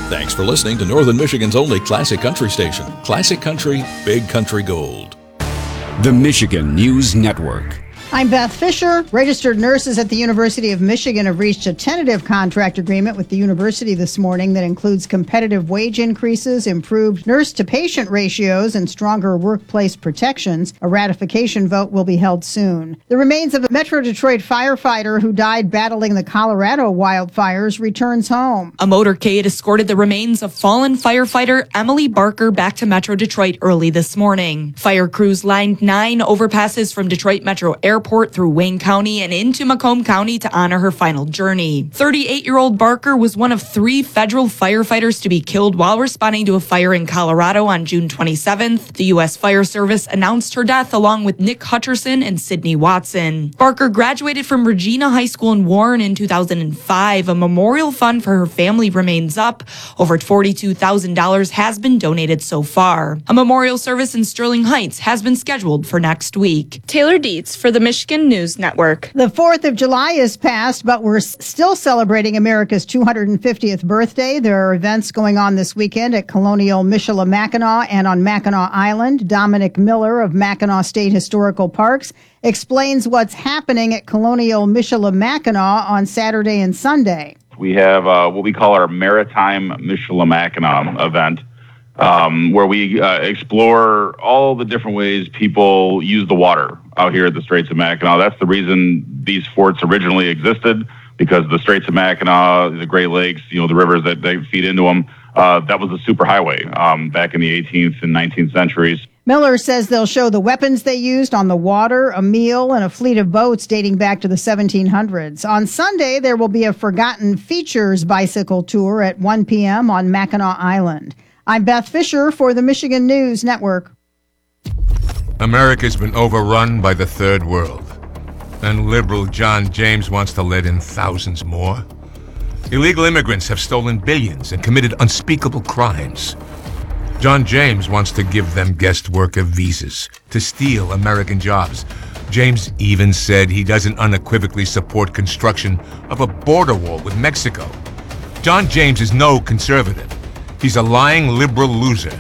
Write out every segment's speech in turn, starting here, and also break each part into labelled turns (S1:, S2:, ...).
S1: Thanks for listening to Northern Michigan's only classic country station. Classic Country, Big Country Gold.
S2: The Michigan News Network.
S3: I'm Beth Fisher. Registered nurses at the University of Michigan have reached a tentative contract agreement with the university this morning that includes competitive wage increases, improved nurse-to-patient ratios, and stronger workplace protections. A ratification vote will be held soon. The remains of a Metro Detroit firefighter who died battling the Colorado wildfires returns home.
S4: A motorcade escorted the remains of fallen firefighter Emily Barker back to Metro Detroit early this morning. Fire crews lined 9 overpasses from Detroit Metro Airport through Wayne County and into Macomb County to honor her final journey. 38-year-old Barker was one of 3 federal firefighters to be killed while responding to a fire in Colorado on June 27th. The U.S. Fire Service announced her death along with Nick Hutcherson and Sydney Watson. Barker graduated from Regina High School in Warren in 2005. A memorial fund for her family remains up. Over $42,000 has been donated so far. A memorial service in Sterling Heights has been scheduled for next week. Taylor Dietz for the Michigan News Network.
S3: The 4th of July is past, but we're still celebrating America's 250th birthday. There are events going on this weekend at Colonial Michilimackinac and on Mackinac Island. Dominic Miller of Mackinac State Historical Parks explains what's happening at Colonial Michilimackinac on Saturday and Sunday.
S5: We have what we call our Maritime Michilimackinac event, where we explore all the different ways people use the water out here at the Straits of Mackinac. That's the reason these forts originally existed, because the Straits of Mackinac, the Great Lakes, the rivers that they feed into them, that was a superhighway back in the 18th and 19th centuries.
S3: Miller says they'll show the weapons they used on the water, a meal, and a fleet of boats dating back to the 1700s. On Sunday, there will be a Forgotten Features bicycle tour at 1 p.m. on Mackinac Island. I'm Beth Fisher for the Michigan News Network.
S6: America's been overrun by the third world, and liberal John James wants to let in thousands more. Illegal immigrants have stolen billions and committed unspeakable crimes. John James wants to give them guest worker visas to steal American jobs. James even said he doesn't unequivocally support construction of a border wall with Mexico. John James is no conservative. He's a lying liberal loser.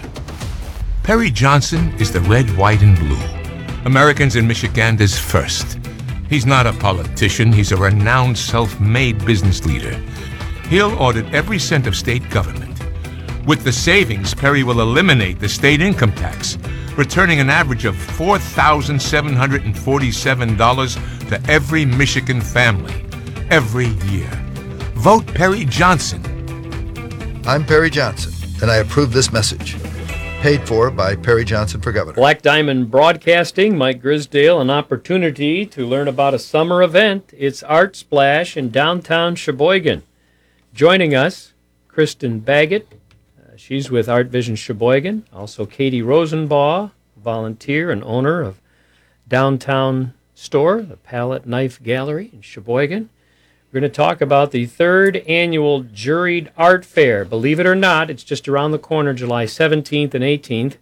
S6: Perry Johnson is the red, white, and blue. Americans in Michiganda's first. He's not a politician. He's a renowned self-made business leader. He'll audit every cent of state government. With the savings, Perry will eliminate the state income tax, returning an average of $4,747 to every Michigan family every year. Vote Perry Johnson.
S7: I'm Perry Johnson, and I approve this message. Paid for by Perry Johnson for Governor.
S8: Black Diamond Broadcasting, Mike Grisdale, an opportunity to learn about a summer event. It's Art Splash in downtown Sheboygan. Joining us, Kristen Baggett. She's with Art Vision Sheboygan. Also Katie Rosenbaugh, volunteer and owner of Downtown Store, the Palette Knife Gallery in Sheboygan. We're going to talk about the 3rd annual Juried Art Fair. Believe it or not, it's just around the corner, July 17th and 18th.